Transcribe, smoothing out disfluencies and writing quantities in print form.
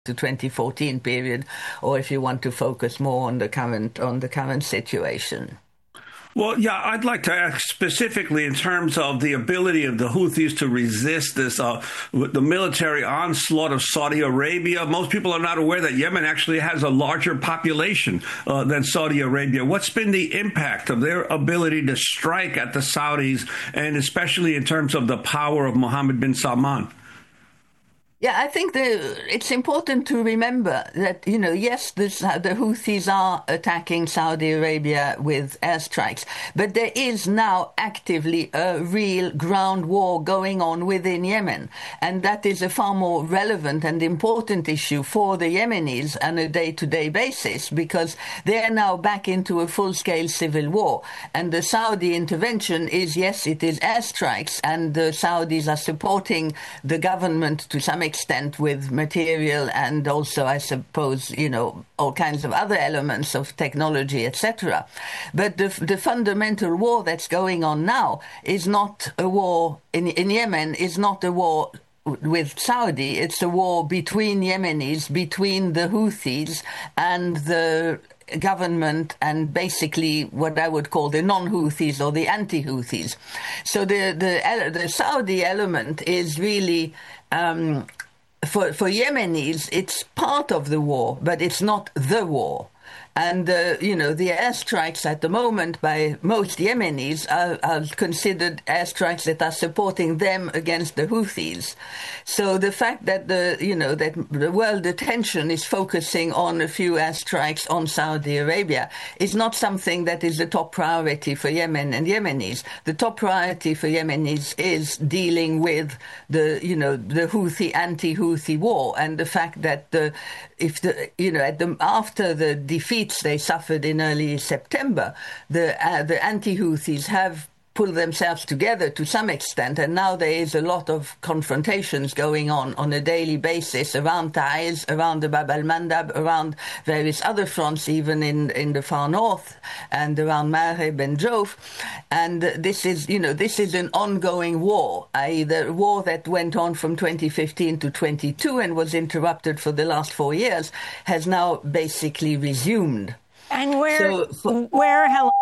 to 2014 period, or if you want to focus more on the current situation. Well, yeah, I'd like to ask specifically in terms of the ability of the Houthis to resist this, the military onslaught of Saudi Arabia. Most people are not aware that Yemen actually has a larger population than Saudi Arabia. What's been the impact of their ability to strike at the Saudis, and especially in terms of the power of Mohammed bin Salman? Yeah, I think it's important to remember that, yes, the Houthis are attacking Saudi Arabia with airstrikes, but there is now actively a real ground war going on within Yemen. And that is a far more relevant and important issue for the Yemenis on a day-to-day basis, because they are now back into a full-scale civil war. And the Saudi intervention is, yes, it is airstrikes, and the Saudis are supporting the government to some extent with material and also, I suppose, all kinds of other elements of technology, etc. But the fundamental war that's going on now is not a war in Yemen, is not a war with Saudi. It's a war between Yemenis, between the Houthis and the government, and basically what I would call the non-Houthis or the anti-Houthis. So the Saudi element is really for Yemenis, it's part of the war, but it's not the war. And, the airstrikes at the moment by most Yemenis are considered airstrikes that are supporting them against the Houthis. So the fact that that the world attention is focusing on a few airstrikes on Saudi Arabia is not something that is the top priority for Yemen and Yemenis. The top priority for Yemenis is dealing with the Houthi, anti-Houthi war, and the fact that after the defeats they suffered in early September, the anti-Houthis have pulled themselves together to some extent, and now there is a lot of confrontations going on a daily basis around Taiz, around the Bab al-Mandab, around various other fronts, even in the far north, and around Marib and Jouf. And this is an ongoing war, i.e. the war that went on from 2015 to 22 and was interrupted for the last 4 years has now basically resumed. And where, Helen?